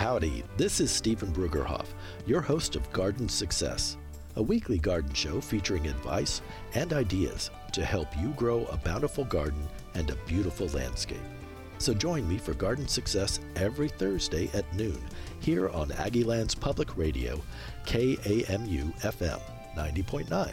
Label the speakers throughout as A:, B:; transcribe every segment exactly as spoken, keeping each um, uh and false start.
A: Howdy, this is Stephen Brugerhoff, your host of Garden Success, a weekly garden show featuring advice and ideas to help you grow a bountiful garden and a beautiful landscape. So join me for Garden Success every Thursday at noon here on Aggieland's Public Radio, K A M U F M ninety point nine.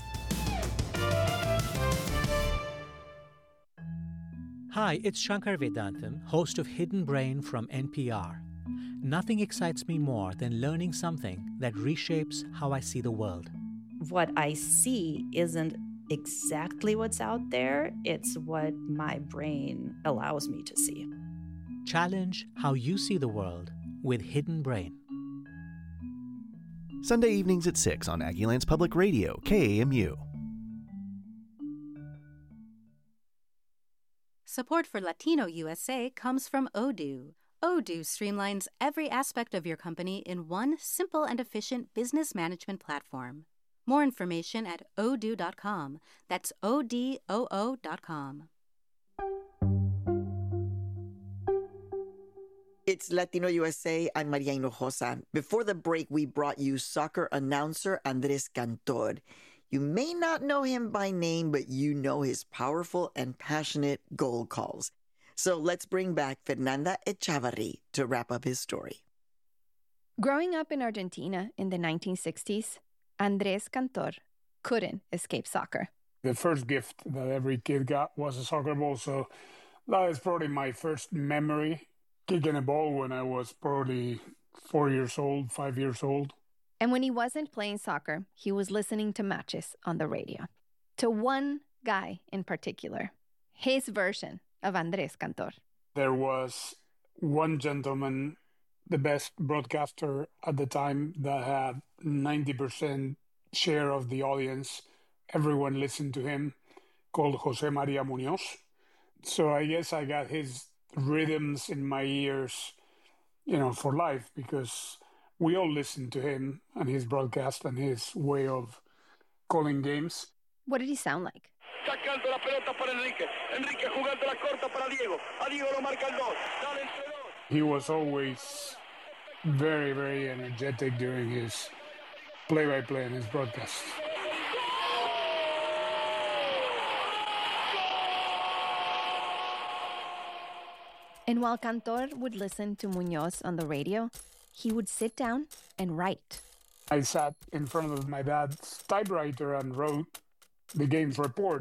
B: Hi, it's Shankar Vedantam, host of Hidden Brain from N P R. Nothing excites me more than learning something that reshapes how I see the world.
C: What I see isn't exactly what's out there. It's what my brain allows me to see.
B: Challenge how you see the world with Hidden Brain.
D: Sunday evenings at six on Aggieland's Public Radio, K A M U.
E: Support for Latino U S A comes from Odoo. Odoo streamlines every aspect of your company in one simple and efficient business management platform. More information at odoo dot com. That's O D O O dot com.
F: It's Latino U S A. I'm Maria Hinojosa. Before the break, we brought you soccer announcer Andres Cantor. You may not know him by name, but you know his powerful and passionate goal calls. So let's bring back Fernanda Echavarri to wrap up his story.
G: Growing up in Argentina in the nineteen sixties, Andres Cantor couldn't escape soccer.
H: The first gift that every kid got was a soccer ball, so that is probably my first memory, kicking a ball when I was probably four years old, five years old.
G: And when he wasn't playing soccer, he was listening to matches on the radio. To one guy in particular, his version of Andres Cantor.
H: There was one gentleman, the best broadcaster at the time, that had ninety percent share of the audience. Everyone listened to him, called Jose Maria Munoz. So I guess I got his rhythms in my ears, you know, for life, because we all listened to him and his broadcast and his way of calling games.
G: What did he sound like?
I: Sacando la pelota para Enrique. Enrique jugando la corta para Diego. A Diego lo marca el dos. Dale entre dos.
H: He was always very, very energetic during his play-by-play and his broadcast.
G: And while Cantor would listen to Munoz on the radio, he would sit down and write.
H: I sat in front of my dad's typewriter and wrote the game's report.